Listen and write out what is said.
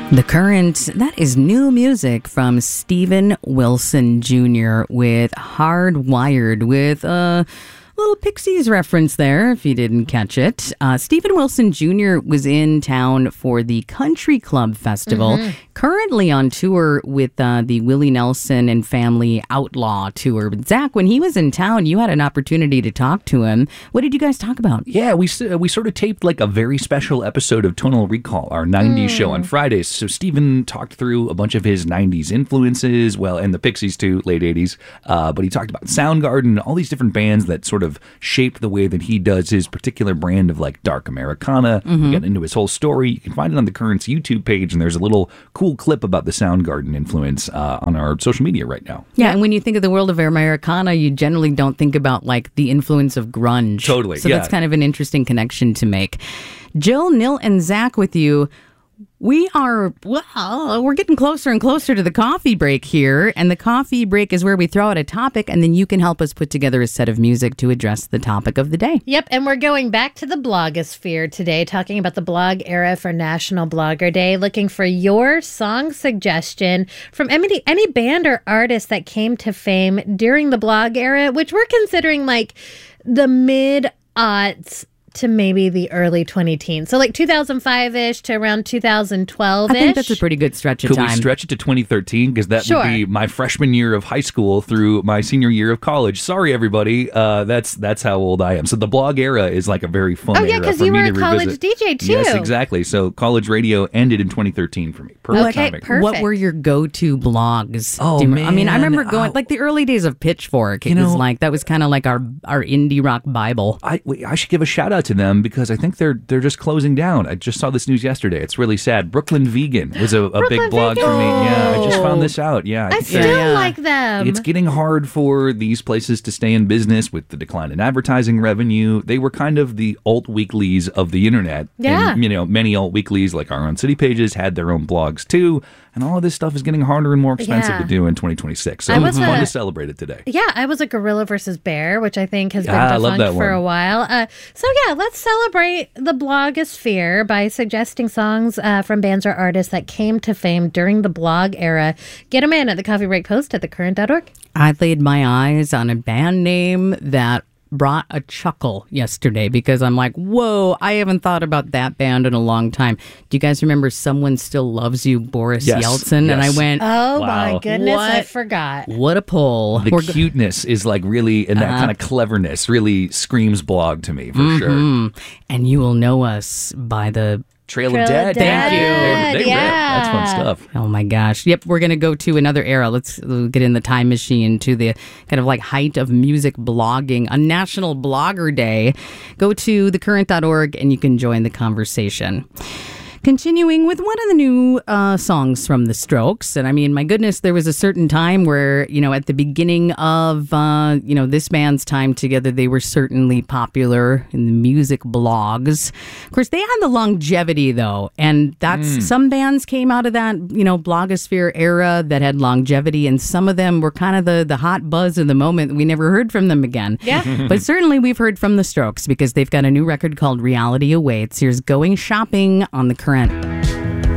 The Current, that is new music from Steven Wilson Jr. with Hardwired, with a little Pixies reference there, if you didn't catch it. Steven Wilson Jr. was in town for the Country Club Festival, currently on tour with the Willie Nelson and Family Outlaw Tour. But Zach, when he was in town, you had an opportunity to talk to him. What did you guys talk about? Yeah, we sort of taped like a very special episode of Tonal Recall, our 90s show on Fridays. So Steven talked through a bunch of his 90s influences, well, and the Pixies too, late 80s. But he talked about Soundgarden, all these different bands that sort of shaped the way that he does his particular brand of like dark Americana. We got into his whole story. You can find it on the Current's YouTube page, and there's a little cool clip about the Soundgarden influence on our social media right now. Yeah, and when you think of the world of Americana, you generally don't think about like the influence of grunge. Totally, So yeah. that's kind of an interesting connection to make. Jill, Nil, and Zach with you. We're getting closer and closer to the coffee break here. And the coffee break is where we throw out a topic, and then you can help us put together a set of music to address the topic of the day. Yep, and we're going back to the blogosphere today, talking about the blog era for National Blogger Day, looking for your song suggestion from any band or artist that came to fame during the blog era, which we're considering like the mid-aughts to maybe the early 2010s. So like 2005-ish to around 2012-ish. I think that's a pretty good stretch of Could time. we stretch it to 2013? Because that Sure. would be my freshman year of high school through my senior year of college. Sorry, everybody. That's how old I am. So the blog era is like a very fun Oh, yeah, era because for you me were to a college revisit. DJ, too. Yes, exactly. So college radio ended in 2013 for me. Perfect Okay, timing. perfect. What were your go-to blogs? Oh, Do you I mean, I man. remember going, like the early days of Pitchfork. It was like, that was kind of like our indie rock Bible. I should give a shout out to them because I think they're just closing down. I just saw this news yesterday. It's really sad. Brooklyn Vegan was a big blog for me. Yeah, I just found this out. Yeah, I still like them. It's getting hard for these places to stay in business with the decline in advertising revenue. They were kind of the alt weeklies of the internet. Yeah. And, many alt weeklies like our own city pages had their own blogs too. And all of this stuff is getting harder and more expensive Yeah. to do in 2026. So I it's was fun a- to celebrate it today. Yeah, I was a Gorilla versus Bear, which I think has been I love defunct that for one. a while. So yeah, let's celebrate the blogosphere by suggesting songs from bands or artists that came to fame during the blog era. Get them in at the Coffee Break Post at thecurrent.org. I laid my eyes on a band name that brought a chuckle yesterday because I'm like, whoa, I haven't thought about that band in a long time. Do you guys remember Someone Still Loves You, Boris Yes, Yeltsin? And I yes. went, Oh Wow. my goodness, I What? forgot. what a pull. The cuteness is like really, and that kind of cleverness really screams blog to me for sure. And you will know us by the... Trail Trail of of Dead. Dead, They rip. yeah. That's fun stuff. Oh my gosh. Yep, we're going to go to another era. Let's get in the time machine to the kind of like height of music blogging on National Blogger Day. Go to thecurrent.org and you can join the conversation. Continuing with one of the new songs from The Strokes. And I mean, my goodness, there was a certain time where, at the beginning of, this band's time together, they were certainly popular in the music blogs. Of course, they had the longevity, though. And that's some bands came out of that, blogosphere era that had longevity. And some of them were kind of the hot buzz of the moment. We never heard from them again. Yeah. But certainly we've heard from The Strokes because they've got a new record called Reality Awaits. Here's Going Shopping on The Current.